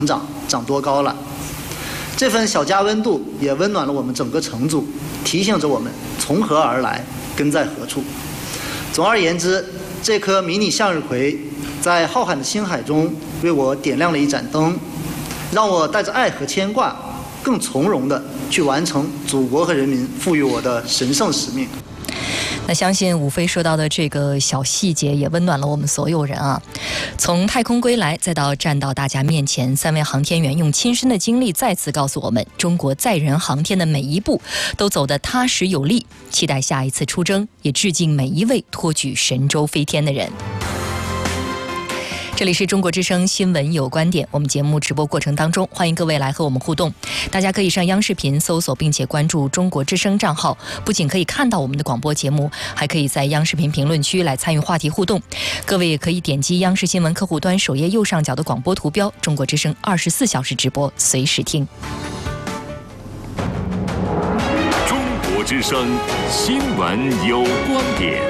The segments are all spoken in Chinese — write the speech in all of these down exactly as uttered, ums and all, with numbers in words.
长长多高了。这份小家温度也温暖了我们整个城组，提醒着我们从何而来，根在何处。总而言之，这颗迷你向日葵在浩瀚的星海中为我点亮了一盏灯，让我带着爱和牵挂，更从容地去完成祖国和人民赋予我的神圣使命。 那相信武飞说到的这个小细节也温暖了我们所有人啊！从太空归来，再到站到大家面前，三位航天员用亲身的经历再次告诉我们，中国载人航天的每一步都走得踏实有力。期待下一次出征，也致敬每一位托举神舟飞天的人。这里是中国之声新闻有观点，我们节目直播过程当中，欢迎各位来和我们互动。大家可以上央视频搜索并且关注中国之声账号，不仅可以看到我们的广播节目，还可以在央视频评论区来参与话题互动。各位也可以点击央视新闻客户端首页右上角的广播图标，中国之声二十四小时直播，随时听。 中国之声新闻有观点。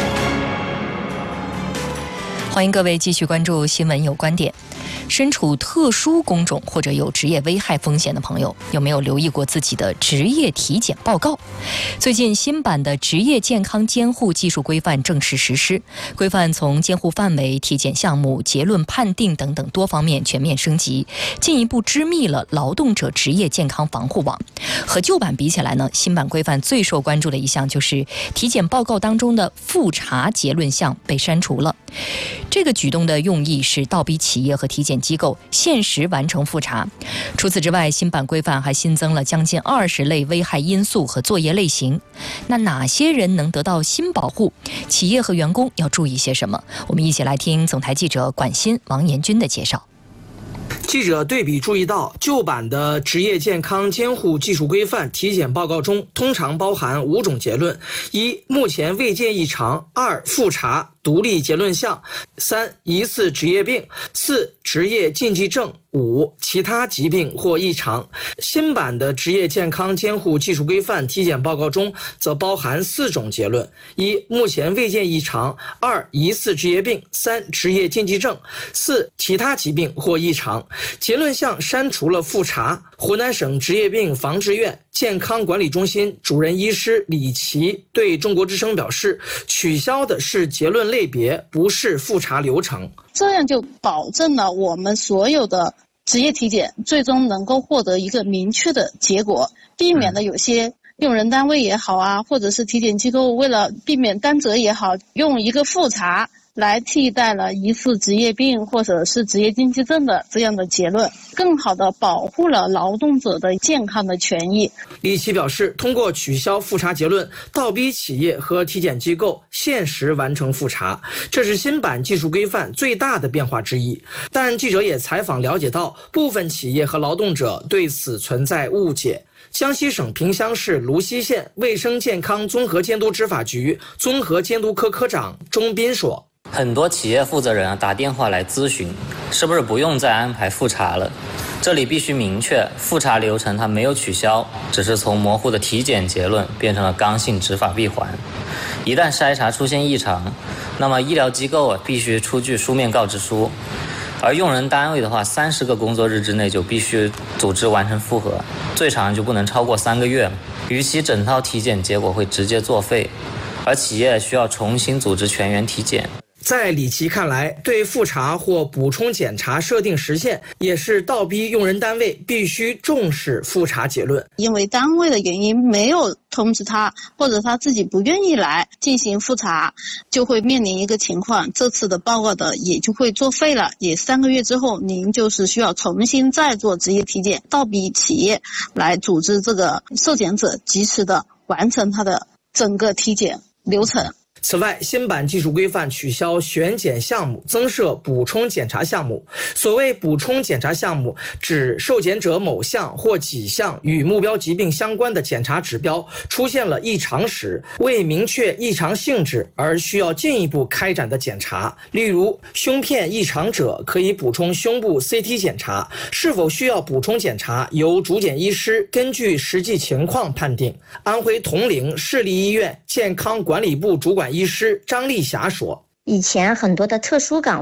欢迎各位继续关注新闻有观点。身处特殊工种或者有职业危害风险的朋友，有没有留意过自己的职业体检报告？最近新版的职业健康监护技术规范正式实施，规范从监护范围、体检项目、结论判定等等多方面全面升级，进一步织密了劳动者职业健康防护网。和旧版比起来呢，新版规范最受关注的一项就是体检报告当中的复查结论项被删除了。这个举动的用意是倒逼企业和体检机构限时完成复查。除此之外，新版规范还新增了将近二十类危害因素和作业类型。那哪些人能得到新保护？企业和员工要注意些什么？我们一起来听总台记者管欣、王延军的介绍。 记者对比注意到，旧版的职业健康监护技术规范体检报告中通常包含五种结论：一、目前未见异常；二、复查独立结论项；三、疑似职业病；四、职业禁忌症；五、其他疾病或异常。新版的职业健康监护技术规范体检报告中则包含四种结论：一、目前未见异常；二、疑似职业病；三、职业禁忌症；四、其他疾病或异常。结论项删除了复查。湖南省职业病防治院健康管理中心主任医师李琦对中国之声表示，取消的是结论类别，不是复查流程。 这样就保证了我们所有的职业体检最终能够获得一个明确的结果，避免了有些用人单位也好啊，或者是体检机构为了避免担责也好，用一个复查来替代了疑似职业病或者是职业禁忌症的这样的结论，更好地保护了劳动者的健康的权益。 李琦表示，通过取消复查结论，倒逼企业和体检机构限时完成复查，这是新版技术规范最大的变化之一。但记者也采访了解到，部分企业和劳动者对此存在误解。江西省萍乡市泸溪县卫生健康综合监督执法局综合监督科科长钟斌说， 很多企业负责人啊打电话来咨询，是不是不用再安排复查了？这里必须明确，复查流程它没有取消，只是从模糊的体检结论变成了刚性执法闭环。一旦筛查出现异常，那么医疗机构啊必须出具书面告知书，而用人单位的话，三十个工作日之内就必须组织完成复核，最长就不能超过三个月。逾期整套体检结果会直接作废，而企业需要重新组织全员体检。 在李琦看来，对复查或补充检查设定时限，也是倒逼用人单位必须重视复查结论。 因为单位的原因没有通知他，或者他自己不愿意来进行复查，就会面临一个情况，这次的报告的也就会作废了，也三个月之后您就是需要重新再做职业体检，倒逼企业来组织这个受检者及时的完成他的整个体检流程。 此外，新版技术规范取消选检项目，增设补充检查项目。所谓补充检查项目，指受检者某项或几项与目标疾病相关的检查指标出现了异常时，为明确异常性质而需要进一步开展的检查。例如，胸片异常者可以补充胸部 C T 检查，是否需要补充检查，由主检医师根据实际情况判定。安徽铜陵市立医院健康管理部主管医师张丽霞说， 以前很多的特殊岗位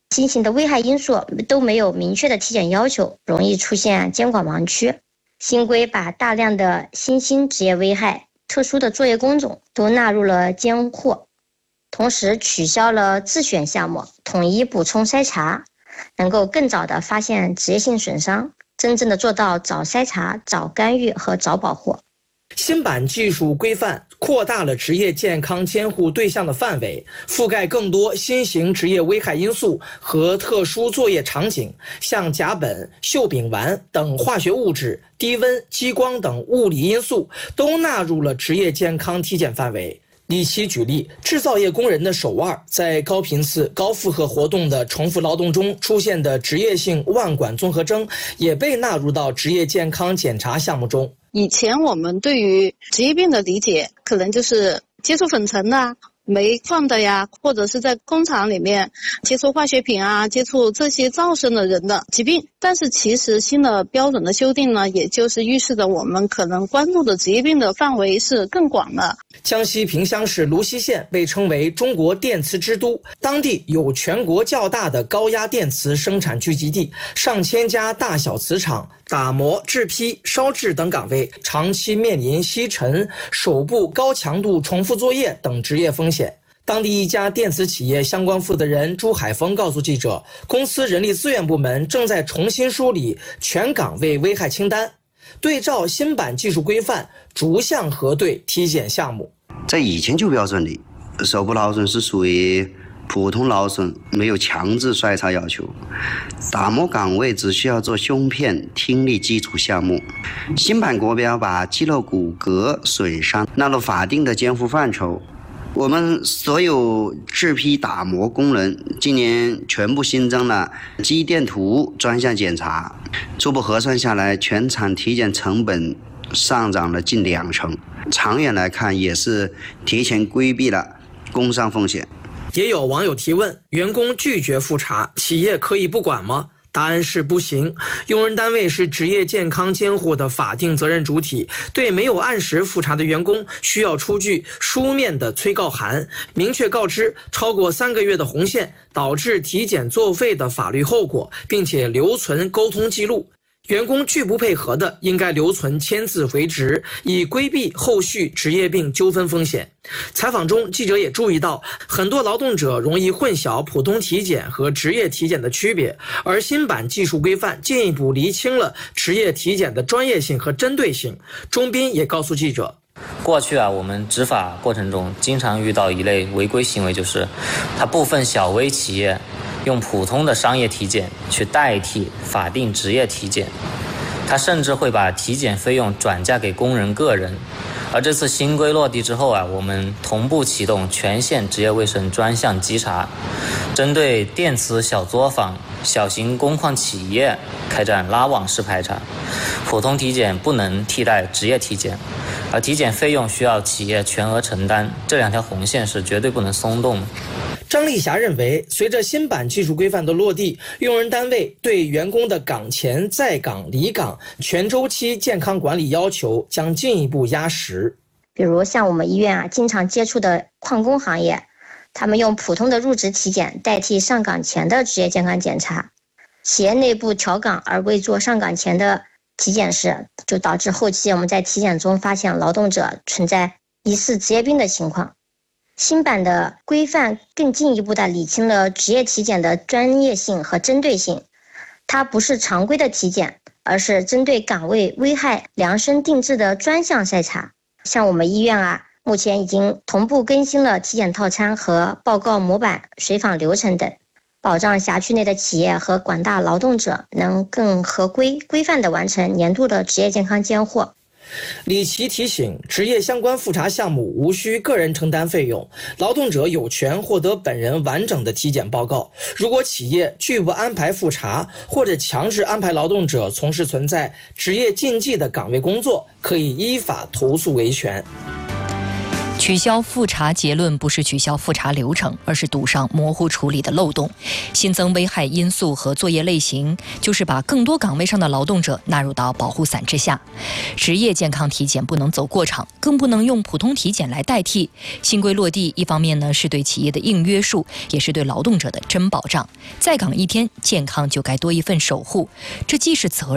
新型的危害因素都没有明确的体检要求，容易出现监管盲区。新规把大量的新兴职业危害、特殊的作业工种都纳入了监护，同时取消了自选项目，统一补充筛查，能够更早的发现职业性损伤，真正的做到早筛查、早干预和早保护。 新版技术规范扩大了职业健康监护对象的范围，覆盖更多新型职业危害因素和特殊作业场景，像甲苯、溴丙烷等化学物质、低温、激光等物理因素都纳入了职业健康体检范围。李琦举例，制造业工人的手腕在高频次、高负荷活动的重复劳动中出现的职业性腕管综合征也被纳入到职业健康检查项目中。 以前我们对于职业病的理解，可能就是接触粉尘的、煤矿的呀，或者是在工厂里面接触化学品啊、接触这些噪声的人的疾病。但是其实新的标准的修订呢，也就是预示着我们可能关注的职业病的范围是更广的。 江西萍乡市泸溪县被称为中国电磁之都，当地有全国较大的高压电磁生产聚集地，上千家大小磁厂、打磨、制坯、烧制等岗位长期面临吸尘、手部高强度重复作业等职业风险。当地一家电磁企业相关负责人朱海峰告诉记者，公司人力资源部门正在重新梳理全岗位危害清单，对照新版技术规范，逐项核对体检项目。 在以前旧标准里，手部劳损是属于普通劳损，没有强制筛查要求。打磨岗位只需要做胸片、听力基础项目。新版国标把肌肉骨骼损伤纳入法定的监护范畴。我们所有制坯打磨工人今年全部新增了肌电图专项检查，初步核算下来，全场体检成本上涨了近两成。长远来看，也是提前规避了工伤风险。 也有网友提问，员工拒绝复查，企业可以不管吗？答案是不行。用人单位是职业健康监护的法定责任主体，对没有按时复查的员工，需要出具书面的催告函，明确告知超过三个月的红线导致体检作废的法律后果，并且留存沟通记录。员工拒不配合的，应该留存签字回执，以规避后续职业病纠纷风险。采访中，记者也注意到，很多劳动者容易混淆普通体检和职业体检的区别，而新版技术规范进一步厘清了职业体检的专业性和针对性。钟斌也告诉记者， 过去啊，我们执法过程中经常遇到一类违规行为，就是它部分小微企业用普通的商业体检去代替法定职业体检，他甚至会把体检费用转嫁给工人个人。而这次新规落地之后啊，我们同步启动全县职业卫生专项稽查，针对电磁小作坊、小型工矿企业开展拉网式排查。普通体检不能替代职业体检，而体检费用需要企业全额承担，这两条红线是绝对不能松动的。 张丽霞认为，随着新版技术规范的落地，用人单位对员工的岗前、在岗、离岗全周期健康管理要求将进一步压实。 比如像我们医院啊，经常接触的矿工行业，他们用普通的入职体检代替上岗前的职业健康检查，企业内部调岗而未做上岗前的体检时，就导致后期我们在体检中发现劳动者存在疑似职业病的情况。新版的规范更进一步地理清了职业体检的专业性和针对性，它不是常规的体检，而是针对岗位危害量身定制的专项筛查。像我们医院啊，目前已经同步更新了体检套餐和报告模板、随访流程等，保障辖区内的企业和广大劳动者能更合规规范地完成年度的职业健康监护。 李琦提醒，职业相关复查项目无需个人承担费用，劳动者有权获得本人完整的体检报告。如果企业拒不安排复查，或者强制安排劳动者从事存在职业禁忌的岗位工作，可以依法投诉维权。 取消复查结论不是取消复查流程，而是堵上模糊处理的漏洞。新增危害因素和作业类型，就是把更多岗位上的劳动者纳入到保护伞之下。职业健康体检不能走过场，更不能用普通体检来代替。新规落地，一方面呢是对企业的硬约束，也是对劳动者的真保障。在岗一天，健康就该多一份守护，这既是责任。